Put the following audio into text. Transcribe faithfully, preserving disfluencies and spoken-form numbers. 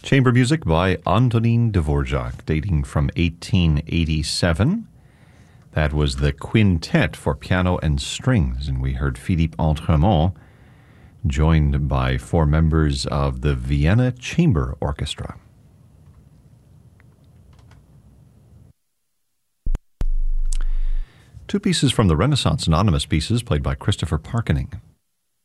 Chamber music by Antonin Dvorak, dating from eighteen eighty-seven. That was the quintet for piano and strings, and we heard Philippe Entremont, joined by four members of the Vienna Chamber Orchestra. Two pieces from the Renaissance, anonymous pieces played by Christopher Parkening.